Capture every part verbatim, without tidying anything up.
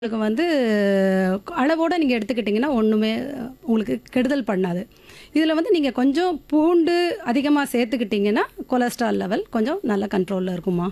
உங்களுக்கு வந்து அளவோட நீங்க எடுத்துக்கிட்டீங்கன்னா, ஒண்ணுமே உங்களுக்கு கெடுதல் பண்ணாது. இதில வந்து நீங்க கொஞ்சம் பூண்டு அதிகமா சேர்த்துக்கிட்டீங்கன்னா, கொலஸ்ட்ரால் லெவல் கொஞ்சம் நல்ல கண்ட்ரோல்ல இருக்கும்மா.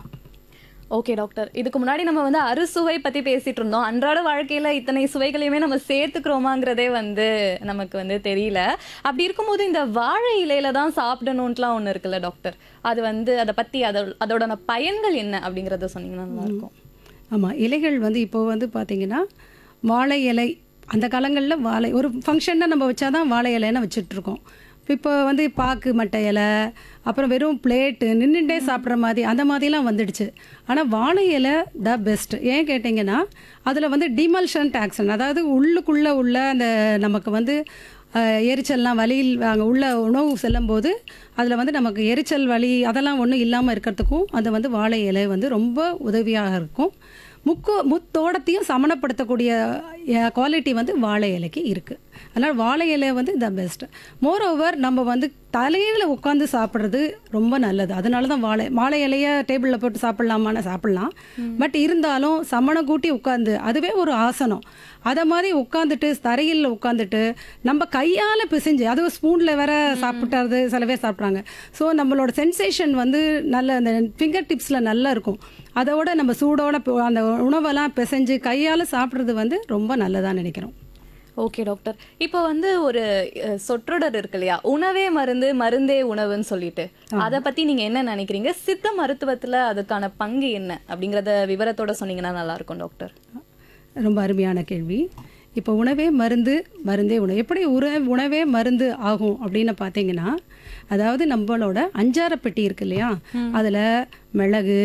Okay doctor. இதுக்கு முன்னாடி நம்ம வந்து அறுசுவை பத்தி பேசிட்டு இருந்தோம். அன்றாட வாழ்க்கையில இத்தனை சுவைகளையுமே நம்ம சேர்த்துக்கிறோமாங்கிறதே வந்து நமக்கு வந்து தெரியல. அப்படி இருக்கும்போது இந்த வாழை இலையில தான் சாப்பிடணுன்ட்டுலாம் ஒண்ணு இருக்குல்ல டாக்டர். அது வந்து அத பத்தி அதோ அதோட பயன்கள் என்ன அப்படிங்கிறத சொன்னீங்கன்னா நல்லாயிருக்கும். ஆமா. இலைகள் வந்து இப்போ வந்து பார்த்தீங்கன்னா, வாழை இலை அந்த காலங்கள்ல வாழை ஒரு ஃபங்ஷன்னா நம்ம வச்சா தான் வாழை இலைன்னு வச்சுட்ருக்கோம். இப்போ வந்து பாக்கு மட்டை இலை, அப்புறம் வெறும் பிளேட்டு நின்னுட்டே சாப்பிட்ற மாதிரி அந்த மாதிரிலாம் வந்துடுச்சு. ஆனா வாழை இலை த பெஸ்ட். ஏன் கேட்டிங்கன்னா, அதில வந்து டிமல்ஷன் ஆக்ஷன் அதாவது உள்ளுக்குள்ள உள்ள அந்த நமக்கு வந்து அ எரிச்சல்லாம் வலியில் அங்கே உள்ள உணவு செல்லும்போது, அதில வந்து நமக்கு எரிச்சல், வலி அதெல்லாம் ஒண்ணும் இல்லாம இருக்கிறதுக்கும், அது வந்து வாழை இலை வந்து ரொம்ப உதவியாக இருக்கும். முக்கு முத்தோடத்தையும் சமனப்படுத்தக்கூடிய அ குவாலிட்டி வந்து வாழை இலைக்கு இருக்கு. அதனால வாழை இலை வந்து த பெஸ்ட். மோர் ஓவர் நம்ம வந்து தலையில உட்காந்து சாப்பிட்றது ரொம்ப நல்லது. அதனால தான் வாழை வாழை இலைய டேபிள்ல போட்டு சாப்பிடலாமான்னு சாப்பிடலாம். பட் இருந்தாலும் சமணம் கூட்டி உட்காந்து அதுவே ஒரு ஆசனம். அத மாதிரி உட்காந்துட்டு தரையில உட்காந்துட்டு நம்ம கையால பிசைஞ்சு அதுவும் ஸ்பூன்ல வேற சாப்பிட்டாது சில பேர் சாப்பிட்றாங்க. ஸோ நம்மளோட சென்சேஷன் வந்து நல்ல அந்த ஃபிங்கர் டிப்ஸில் நல்லா இருக்கும். அதோட நம்ம சூடோட போ- அந்த உணவெல்லாம் பிசைஞ்சு கையால் சாப்பிட்றது வந்து ரொம்ப நல்லதான்னு நினைக்கிறோம். Okay doctor. இப்போ வந்து ஒரு அ, சொற்றொடர் இருக்கு இல்லையா? உணவே மருந்து, மருந்தே உணவுன்னு சொல்லிட்டு. அத பத்தி நீங்க என்ன நினைக்கிறீங்க? சித்த மருத்துவத்துல அதுக்கான பங்கு என்ன அப்படிங்கறத விவரத்தோட சொன்னீங்கன்னா நல்லா இருக்கும் டாக்டர். ரொம்ப அருமையான கேள்வி. இப்போ உணவே மருந்து, மருந்தே உணவு. எப்படி உற உணவே மருந்து ஆகும் அப்படின்னு பார்த்தீங்கன்னா, அதாவது நம்மளோட அஞ்சார பெட்டி இருக்கு இல்லையா? அதில் மிளகு,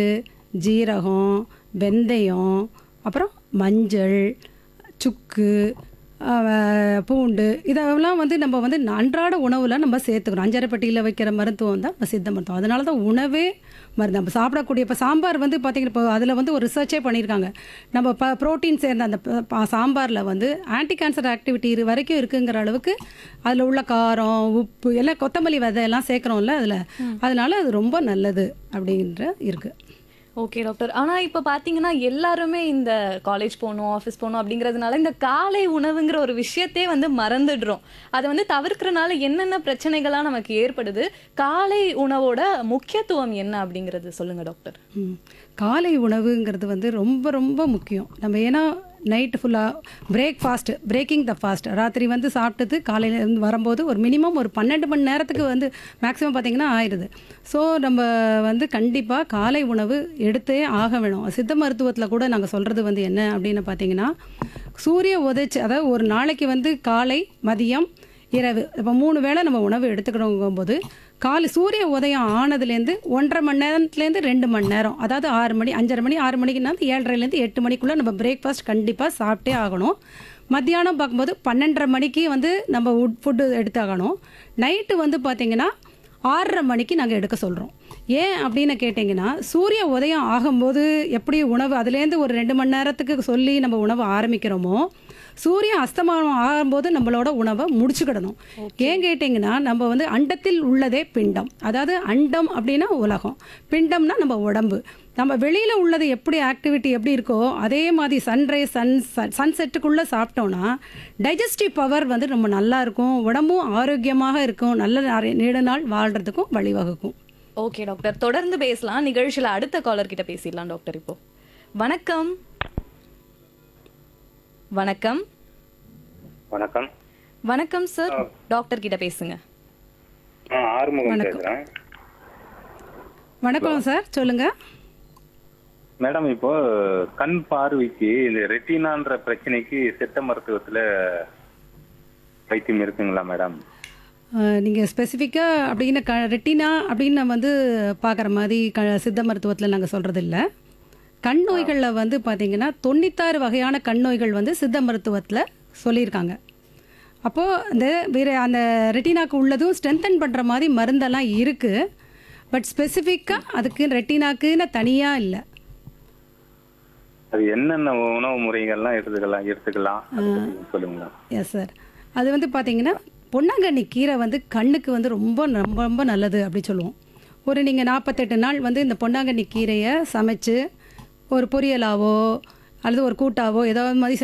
ஜீரகம், வெந்தயம், அப்புறம் மஞ்சள், சுக்கு, அஹ், பூண்டு இதெல்லாம் வந்து நம்ம வந்து அன்றாட உணவில் நம்ம சேர்த்துக்கிறோம். அஞ்சார பெட்டியில் வைக்கிற மருத்துவம் தான் நம்ம சித்த மருத்துவம். அதனால தான் உணவே மருந்து. நம்ம சாப்பிடக்கூடிய இப்போ சாம்பார் வந்து பார்த்தீங்கன்னா, இப்போ அதில் வந்து ஒரு ரிசர்ச்சே பண்ணியிருக்காங்க. நம்ம ப ப்ரோட்டீன் சேர்ந்த அந்த ப- ப- சாம்பாரில் வந்து ஆன்டி கேன்சர் ஆக்டிவிட்டி இரு வரைக்கும் இருக்குங்கிற அளவுக்கு அதில் உள்ள காரம், உப்பு எல்லாம் கொத்தமல்லி விதை எல்லாம் சேர்க்குறோம்ல அதில். அதனால அது ரொம்ப நல்லது அப்படின்ற இருக்குது. Okay doctor. ஆனா இப்ப பாத்தீங்கன்னா எல்லாருமே இந்த காலேஜ் போகணும், ஆஃபீஸ் போகணும் அப்படிங்கறதுனால இந்த காலை உணவுங்கிற ஒரு விஷயத்தையே வந்து மறந்துடுறோம். அதை வந்து தவிர்க்கிறனால என்னென்ன பிரச்சனைகள்லாம் நமக்கு ஏற்படுது? காலை உணவோட முக்கியத்துவம் என்ன அப்படிங்கறது சொல்லுங்க டாக்டர். ம். காலை உணவுங்கிறது வந்து ரொம்ப ரொம்ப முக்கியம். நம்ம ஏன்னா நைட்டு ஃபுல்லாக break fast breaking the fast ராத்திரி வந்து சாப்பிட்டது காலையில் இருந்து வரும்போது ஒரு மினிமம் ஒரு பன்னெண்டு மணி நேரத்துக்கு வந்து மேக்ஸிமம் பார்த்தீங்கன்னா ஆயிடுது. ஸோ நம்ம வந்து கண்டிப்பாக காலை உணவு எடுத்தே ஆக வேணும். சித்த மருத்துவத்தில் கூட நாங்கள் சொல்கிறது வந்து என்ன அப்படின்னு பார்த்தீங்கன்னா, சூரிய உதைச்சு அதாவது ஒரு நாளைக்கு வந்து காலை, மதியம், இரவு இப்போ மூணு வேளை நம்ம உணவு எடுத்துக்கிறோங்கும்போது காலை சூரிய உதயம் ஆனதுலேருந்து ஒன்றரை மணி நேரத்துலேருந்து ரெண்டு மணி நேரம் அதாவது ஆறு மணி அஞ்சரை மணி ஆறு மணிக்குனா ஏழரைலேருந்து எட்டு மணிக்குள்ளே நம்ம பிரேக்ஃபாஸ்ட் கண்டிப்பாக சாப்பிட்டே ஆகணும். மத்தியானம் பார்க்கும்போது பன்னெண்டரை மணிக்கு வந்து நம்ம உட் ஃபுட்டு எடுத்தாகணும். நைட்டு வந்து பார்த்திங்கன்னா ஆறரை மணிக்கு நாங்கள் எடுக்க சொல்கிறோம். ஏன் அப்படின்னு கேட்டிங்கன்னா, சூரிய உதயம் ஆகும்போது எப்படி உணவு அதுலேருந்து ஒரு ரெண்டு மணி நேரத்துக்கு சொல்லி நம்ம உணவு ஆரம்பிக்கிறோமோ, சூரியன் அஸ்தமானம் ஆகும்போது நம்மளோட உணவை முடிச்சுக்கிடணும். ஏன் கேட்டிங்கன்னா, நம்ம வந்து அண்டத்தில் உள்ளதே பிண்டம். அதாவது அண்டம் அப்படின்னா உலகம், பிண்டம்னா நம்ம உடம்பு. நம்ம வெளியில் உள்ளது எப்படி ஆக்டிவிட்டி எப்படி இருக்கோ அதே மாதிரி சன்ரைஸ் சன் சன்செட்டுக்குள்ளே சாப்பிட்டோன்னா டைஜஸ்டிவ் பவர் வந்து ரொம்ப நல்லா இருக்கும், உடம்பும் ஆரோக்கியமாக இருக்கும், நல்ல நிறைய நீண்ட நாள் வாழ்கிறதுக்கும் வழிவகுக்கும். Okay doctor. தொடர்ந்து பேசலாம். நிகழ்ச்சியில அடுத்த காலர் கிட்ட பேசிடலாம் டாக்டர். இப்போ வணக்கம். வணக்கம். வணக்கம். வணக்கம் சார். டாக்டர் கிட்ட பேசுங்க. ஆ, ஆறுமுகம் வணக்கம். பேசுறேன். வணக்கம் சார், சொல்லுங்கள். மேடம், இப்போ கண் பார்வைக்கு இந்த ரெட்டினான்ற பிரச்சனைக்கு சித்த மருத்துவத்துல வைத்தியம் இருக்குங்களா மேடம்? நீங்கள் ஸ்பெசிஃபிக்காக அப்படின்னு க ரெட்டினா அப்படின்னு நம்ம வந்து பார்க்குற மாதிரி க சித்த மருத்துவத்தில் நாங்கள் சொல்கிறது இல்லை. கண் நோய்களில் வந்து பார்த்திங்கன்னா தொண்ணூத்தாறு வகையான கண் நோய்கள் வந்து சித்த மருத்துவத்தில் சொல்லியிருக்காங்க. அப்போது இந்த வேறு அந்த ரெட்டினாக்கு உள்ளதும் ஸ்ட்ரென்தன் பண்ணுற மாதிரி மருந்தெல்லாம் இருக்குது. பட் ஸ்பெசிஃபிக்காக அதுக்கு ரெட்டினாக்குன்னு தனியாக இல்லை. அது என்னென்ன உணவு முறைகள்லாம் எடுத்துக்கலாம் எடுத்துக்கலாம் அதை பத்தி சொல்லுங்களா? Yes sir. அது வந்து பார்த்தீங்கன்னா பொன்னாங்கண்ணி கீரை வந்து கண்ணுக்கு வந்து ரொம்ப ரொம்ப ரொம்ப நல்லது அப்படி சொல்லுவோம். ஒரு நீங்கள் நாற்பத்தெட்டு நாள் வந்து இந்த பொன்னாங்கண்ணி கீரையை சமைச்சு ஒரு பொரியலாவோ அல்லது ஒரு கூட்டாவோ ஏதாவது மாதிரி